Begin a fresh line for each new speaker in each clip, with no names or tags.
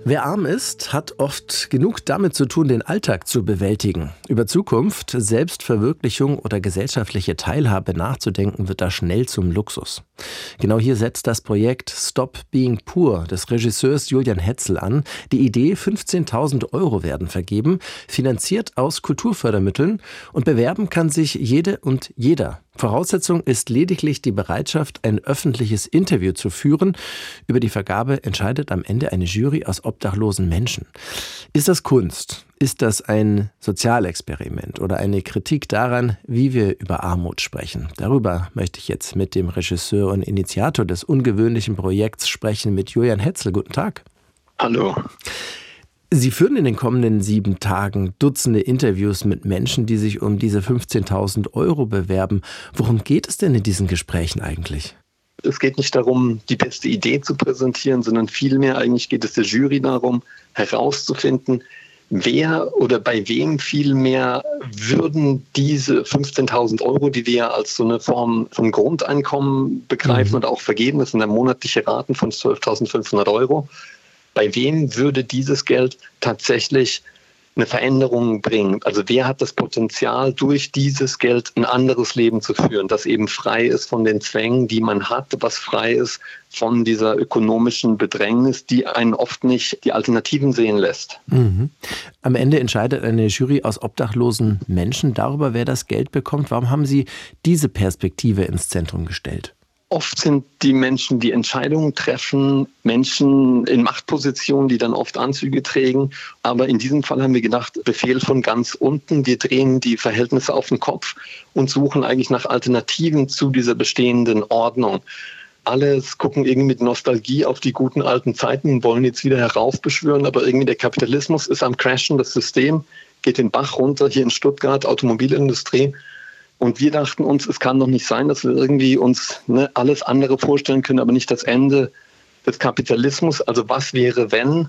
Wer arm ist, hat oft genug damit zu tun, den Alltag zu bewältigen. Über Zukunft, Selbstverwirklichung oder gesellschaftliche Teilhabe nachzudenken, wird da schnell zum Luxus. Genau hier setzt das Projekt Stop Being Poor des Regisseurs Julian Hetzel an. Die Idee, 15.000 € werden vergeben, finanziert aus Kulturfördermitteln, und bewerben kann sich jede und jeder. Voraussetzung ist lediglich die Bereitschaft, ein öffentliches Interview zu führen. Über die Vergabe entscheidet am Ende eine Jury aus obdachlosen Menschen. Ist das Kunst? Ist das ein Sozialexperiment oder eine Kritik daran, wie wir über Armut sprechen? Darüber möchte ich jetzt mit dem Regisseur und Initiator des ungewöhnlichen Projekts sprechen, mit Julian Hetzel. Guten Tag.
Hallo.
Sie führen in den kommenden 7 Tagen Dutzende Interviews mit Menschen, die sich um diese 15.000 € bewerben. Worum geht es denn in diesen Gesprächen eigentlich?
Es geht nicht darum, die beste Idee zu präsentieren, sondern vielmehr eigentlich geht es der Jury darum, herauszufinden, wer oder bei wem vielmehr würden diese 15.000 €, die wir als so eine Form von Grundeinkommen begreifen und auch vergeben, das sind dann monatliche Raten von 12.500 €, bei wem würde dieses Geld tatsächlich eine Veränderung bringen? Also wer hat das Potenzial, durch dieses Geld ein anderes Leben zu führen, das eben frei ist von den Zwängen, die man hat, was frei ist von dieser ökonomischen Bedrängnis, die einen oft nicht die Alternativen sehen lässt.
Am Ende entscheidet eine Jury aus obdachlosen Menschen darüber, wer das Geld bekommt. Warum haben Sie diese Perspektive ins Zentrum gestellt?
Oft sind die Menschen, die Entscheidungen treffen, Menschen in Machtpositionen, die dann oft Anzüge tragen. Aber in diesem Fall haben wir gedacht, Befehl von ganz unten. Wir drehen die Verhältnisse auf den Kopf und suchen eigentlich nach Alternativen zu dieser bestehenden Ordnung. Alle gucken irgendwie mit Nostalgie auf die guten alten Zeiten und wollen jetzt wieder heraufbeschwören. Aber irgendwie der Kapitalismus ist am Crashen, das System geht den Bach runter. Hier in Stuttgart, Automobilindustrie. Und wir dachten uns, es kann doch nicht sein, dass wir irgendwie uns alles andere vorstellen können, aber nicht das Ende des Kapitalismus. Also was wäre, wenn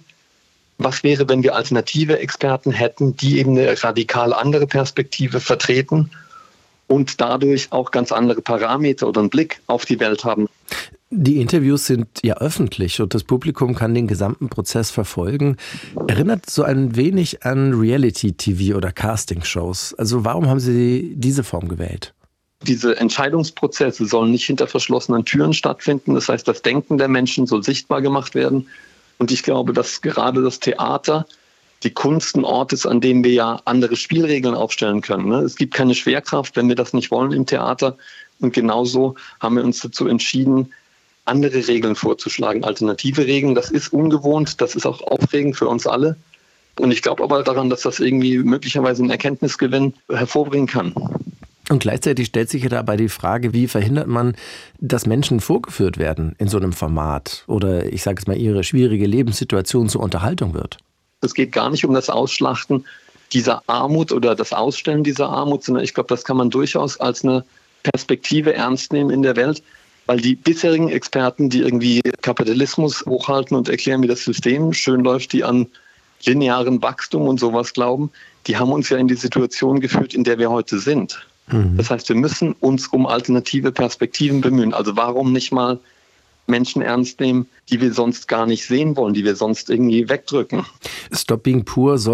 wir alternative Experten hätten, die eben eine radikal andere Perspektive vertreten und dadurch auch ganz andere Parameter oder einen Blick auf die Welt haben.
Die Interviews sind ja öffentlich und das Publikum kann den gesamten Prozess verfolgen. Erinnert so ein wenig an Reality-TV oder Castingshows. Also warum haben Sie diese Form gewählt?
Diese Entscheidungsprozesse sollen nicht hinter verschlossenen Türen stattfinden. Das heißt, das Denken der Menschen soll sichtbar gemacht werden. Und ich glaube, dass gerade das Theater die Kunst ein Ort ist, an dem wir ja andere Spielregeln aufstellen können. Es gibt keine Schwerkraft, wenn wir das nicht wollen im Theater. Und genauso haben wir uns dazu entschieden, andere Regeln vorzuschlagen, alternative Regeln. Das ist ungewohnt, das ist auch aufregend für uns alle. Und ich glaube aber daran, dass das irgendwie möglicherweise einen Erkenntnisgewinn hervorbringen kann.
Und gleichzeitig stellt sich ja dabei die Frage, wie verhindert man, dass Menschen vorgeführt werden in so einem Format oder ich sage es mal, ihre schwierige Lebenssituation zur Unterhaltung wird?
Es geht gar nicht um das Ausschlachten dieser Armut oder das Ausstellen dieser Armut, sondern ich glaube, das kann man durchaus als eine Perspektive ernst nehmen in der Welt, weil die bisherigen Experten, die irgendwie Kapitalismus hochhalten und erklären, wie das System schön läuft, die an linearen Wachstum und sowas glauben, die haben uns ja in die Situation geführt, in der wir heute sind. Das heißt, wir müssen uns um alternative Perspektiven bemühen. Also warum nicht mal Menschen ernst nehmen, die wir sonst gar nicht sehen wollen, die wir sonst irgendwie wegdrücken?
Stop Being Poor soll